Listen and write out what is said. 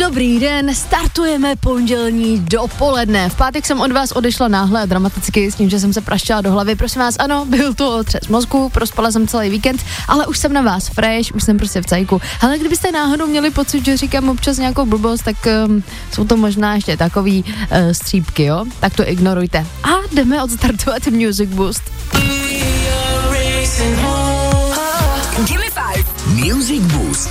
Dobrý den, startujeme pondělní dopoledne. V pátek jsem od vás odešla náhle a dramaticky s tím, že jsem se praštěla do hlavy. Prosím vás, ano, byl to otřes mozku, prospala jsem celý víkend, ale už jsem na vás fresh, už jsem prostě v cajku. Ale kdybyste náhodou měli pocit, že říkám občas nějakou blbost, tak jsou to možná ještě takový střípky, jo? Tak to ignorujte. A jdeme odstartovat Music Boost. Gimme 5 Music Boost.